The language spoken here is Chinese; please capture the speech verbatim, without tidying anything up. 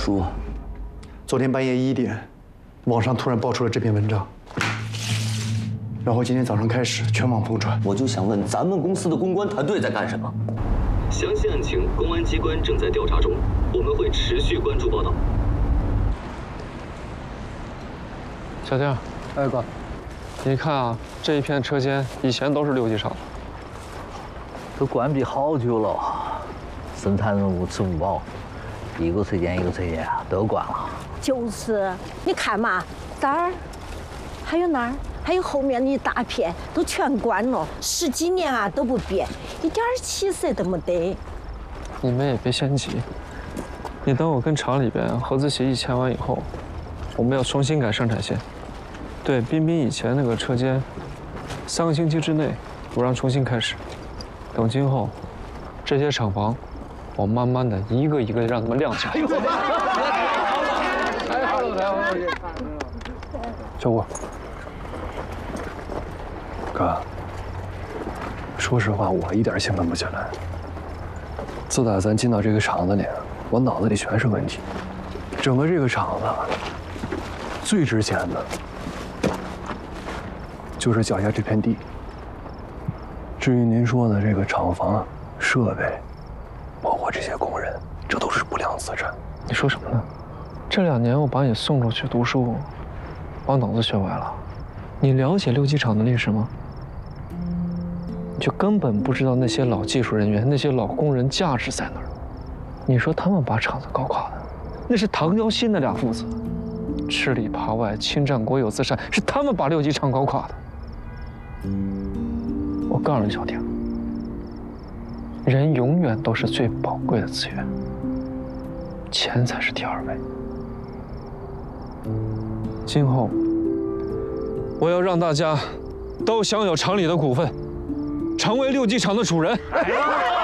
说， 昨天半夜一点，网上突然爆出了这篇文章，然后今天早上开始全网疯传。 我就想问，咱们公司的公关团队在干什么？ 详细案情，公安机关正在调查中，我们会持续关注报道。 小丁，哎哥，你看啊，这一片车间以前都是六机厂， 都关闭好久了，生产任务吃不饱，一个车间一个车间都关了。 就是，你看嘛，这儿，还有那儿，还有后面的一大片，都全关了，十几年啊都不变，一点起色都没得。 你们也别先急，你等我跟厂里边合资协议签完以后，我们要重新改生产线。对，彬彬以前那个车间，三个星期之内我让重新开始。等今后，这些厂房，我慢慢的一个一个让他们亮起来。小郭， 哥，说实话，我一点兴奋不起来。自打咱进到这个厂子里，我脑子里全是问题。整个这个厂子最值钱的，就是脚下这片地。至于您说的这个厂房、设备，包括这些工人，这都是不良资产。 你说什么呢？这两年我把你送出去读书，把脑子学歪了。你了解六机厂的历史吗？你就根本不知道那些老技术人员、那些老工人价值在哪儿。你说他们把厂子搞垮的，那是唐交新那俩父子，吃里扒外、侵占国有资产，是他们把六机厂搞垮的。我告诉你，小丁，人永远都是最宝贵的资源，钱才是第二位。今后，我要让大家都享有厂里的股份，成为六机厂的主人。